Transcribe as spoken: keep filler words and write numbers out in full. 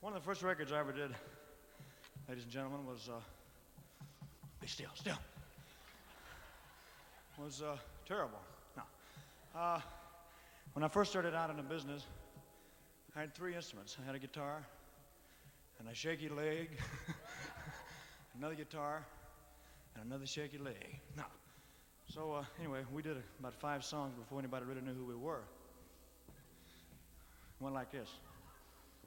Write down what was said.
One of the first records I ever did, ladies and gentlemen, was, uh, be still, still, was uh, terrible. No. Uh, when I first started out in the business, I had three instruments. I had a guitar, and a shaky leg, another guitar, and another shaky leg. No. So uh, anyway, we did about five songs before anybody really knew who we were. One like this.